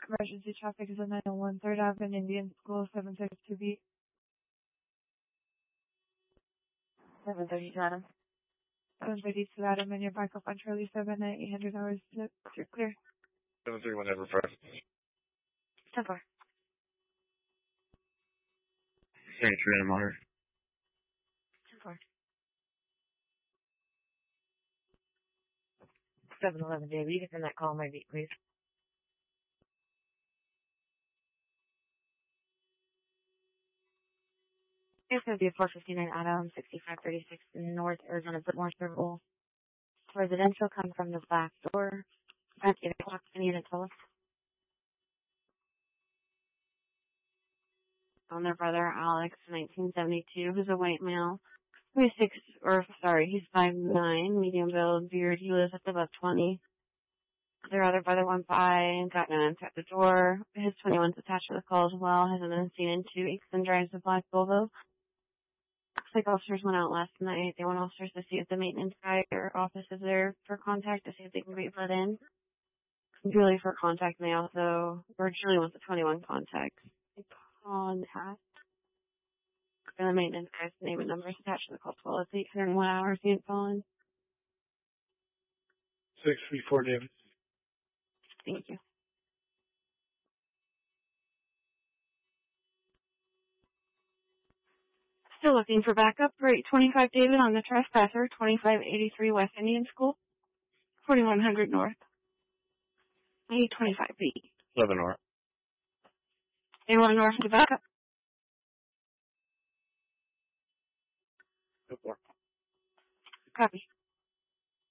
Emergency traffic is on 901 3rd Avenue, Indian School, 762B. 732 Adam. 732 Adam, and your backup on Charlie 7 at 800 hours. You're clear. 731 Ever Press. 10-4. 33 Adam Honor. 10-4. 711 Dave, you can send that call on my beat, please. It's going to be a 459 Adam, 6536 North Arizona Whitmore Circle. Residential come from the back door. At 8 o'clock, any unit tell us? On their brother, Alex, 1972, who's a white male. He's 5'9", medium build, beard. He lives at about 20. Their other brother went by and got an answer at the door. His 21's attached to the call as well. Hasn't been seen in 2 weeks and drives a black Volvo. Looks like officers went out last night. They want officers to see if the maintenance guy or office is there for contact to see if they can be let in. Julie for contact, and they also, or Julie wants a 21 contact. Contact. And the maintenance guy's name and number is attached to the call as well. It's 801 hours unit calling. 634 David. Thank you. Still looking for backup for 825 David on the trespasser, 2583 West Indian School, 4100 North. 825B. 11 North. Anyone north to backup? Good work. Copy.